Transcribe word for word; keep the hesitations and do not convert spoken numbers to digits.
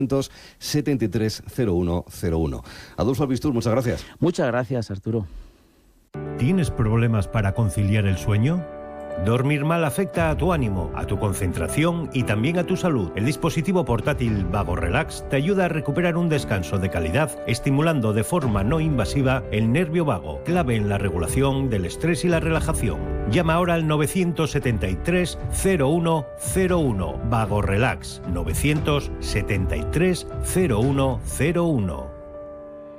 setenta y tres cero uno cero uno. Adolfo Albistur, muchas gracias. Muchas gracias, Arturo. ¿Tienes problemas para conciliar el sueño? Dormir mal afecta a tu ánimo, a tu concentración y también a tu salud. El dispositivo portátil Vago Relax te ayuda a recuperar un descanso de calidad, estimulando de forma no invasiva el nervio vago, clave en la regulación del estrés y la relajación. Llama ahora al novecientos setenta y tres cero uno cero uno. Vago Relax, novecientos setenta y tres cero uno cero uno.